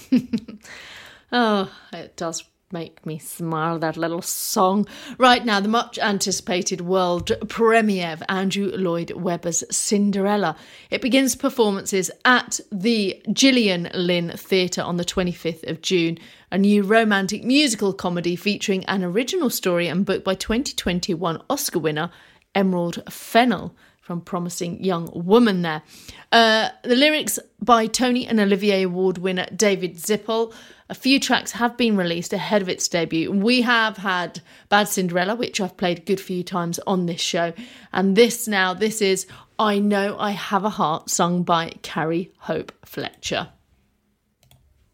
Oh, it does make me smile, that little song. Right now, the much anticipated world premiere of Andrew Lloyd Webber's Cinderella. It begins performances at the Gillian Lynn Theatre on the 25th of June, a new romantic musical comedy featuring an original story and book by 2021 Oscar winner Emerald Fennell, from Promising Young Woman there. The lyrics by Tony and Olivier Award winner David Zippel. A few tracks have been released ahead of its debut. We have had Bad Cinderella, which I've played a good few times on this show. And this is I Know I Have a Heart, sung by Carrie Hope Fletcher.